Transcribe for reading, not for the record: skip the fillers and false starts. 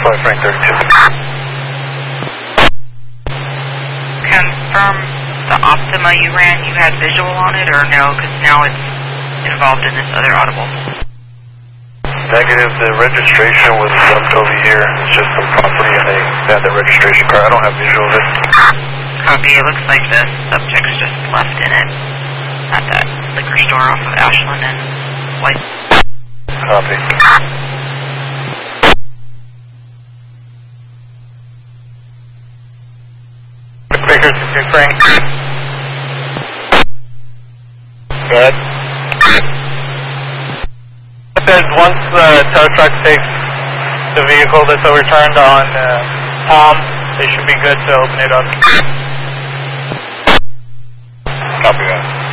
5 Frank 32. Confirm the Optima you ran, you had visual on it, or no? Because now it's involved in this other audible. Negative, the registration was dumped over here. It's just some property and they had the registration card. I don't have visual of it. Copy, it looks like the subject's just left in it at that liquor store off of Ashland and White. Copy. Baker 2 Frank. Good. It says once the tow truck takes the vehicle that's overturned on Tom, they should be good to open it up. Copy that.